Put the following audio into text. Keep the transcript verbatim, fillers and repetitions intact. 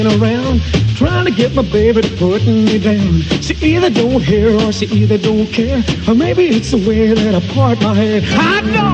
around, trying to get my baby to putting me down. She either don't hear or she either don't care, or maybe it's the way that I part my hair. I know